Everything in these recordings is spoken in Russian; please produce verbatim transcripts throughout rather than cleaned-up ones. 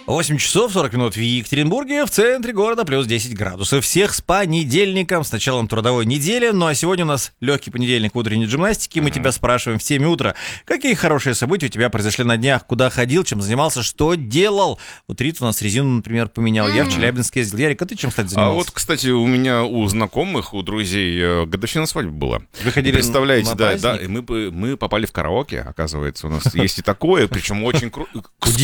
восемь часов сорок минут в Екатеринбурге, в центре города плюс десять градусов. Всех с понедельником, с началом трудовой недели. Ну а сегодня у нас легкий понедельник в утренней гимнастике. Мы mm-hmm. тебя спрашиваем в семь утра, какие хорошие события у тебя произошли на днях, куда ходил, чем занимался, что делал. Вот Рит у нас резину, например, поменял. Mm-hmm. Я в Челябинске ездил. Ярик, а ты чем, кстати, занимался? А вот, кстати, у меня у знакомых, у друзей годовщина свадьбы была. Вы ходили, представляете, на да, да, и мы, мы попали в караоке, оказывается. У нас есть и такое, причем очень круто.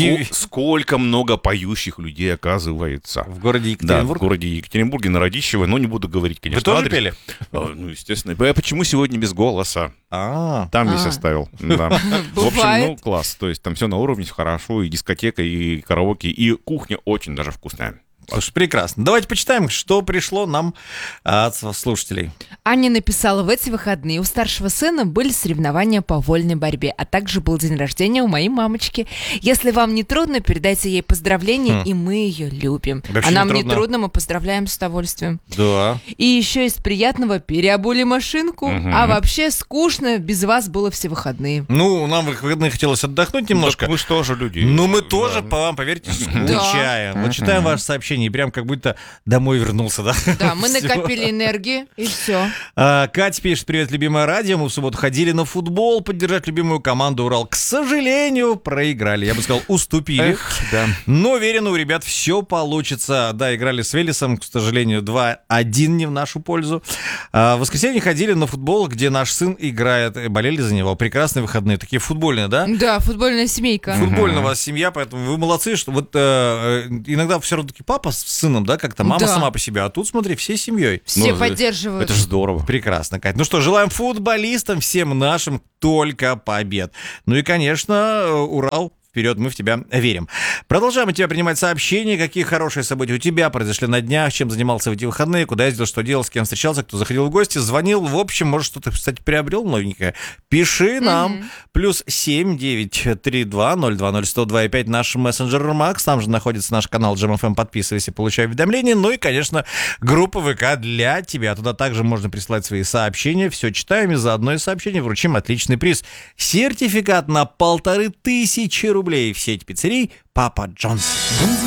Сколько много поющих людей, оказывается. В городе Екатеринбург? Да, в городе Екатеринбурге, на Радищево, но не буду говорить, конечно. Вы тоже адрес. пели? А, ну, естественно. А почему сегодня без голоса? А, там а. весь оставил. Да. В общем, ну, класс. То есть там все на уровне, все хорошо, и дискотека, и караоке, и кухня очень даже вкусная. Слушай, прекрасно. Давайте почитаем, что пришло нам от слушателей. Аня написала: в эти выходные у старшего сына были соревнования по вольной борьбе, а также был день рождения у моей мамочки. Если вам не трудно, передайте ей поздравления, хм. и мы ее любим. Вообще а нам не трудно. не трудно, мы поздравляем с удовольствием. Да. И еще из приятного: переобули машинку, угу. а вообще скучно, без вас было все выходные. Ну, нам в выходные хотелось отдохнуть немножко. Так мы же тоже люди. Ну, мы да. тоже, по вам, поверьте, скучаем. Да. Вот читаем ваше сообщение, и прям как будто домой вернулся, да? Да, мы накопили энергии, и все. А, Катя пишет: привет, любимое радио. Мы в субботу ходили на футбол поддержать любимую команду Урал. К сожалению, проиграли. Я бы сказал, уступили. Эх, да. Но уверен, у ребят все получится. Да, играли с Велесом, к сожалению, два один не в нашу пользу. А, в воскресенье ходили на футбол, где наш сын играет. Болели за него. Прекрасные выходные. Такие футбольные, да? Да, футбольная семейка. Футбольная у вас семья, поэтому вы молодцы, что вот э, иногда все равно таки папа с сыном, да, как-то мама да. сама по себе, а тут, смотри, всей семьей. Все ну, поддерживают. Это же здорово. Прекрасно, Кать. Ну что, желаем футболистам, всем нашим, только побед. Ну и, конечно, Урал. Вперед, мы в тебя верим. Продолжаем от тебя принимать сообщения, какие хорошие события у тебя произошли на днях, чем занимался в эти выходные, куда ездил, что делал, с кем встречался, кто заходил в гости, звонил. В общем, может, что-то, кстати, приобрел новенькое. Пиши нам. Mm-hmm. Плюс семь девять три два ноль два ноль сто два и пять наш мессенджер Макс. Там же находится наш канал Джем эф эм. Подписывайся, получай уведомления. Ну и, конечно, группа ВК для тебя. Туда также можно присылать свои сообщения. Все читаем и за одно из сообщений вручим отличный приз. Сертификат на полторы тысячи рублей в сеть пиццерий Папа Джонс.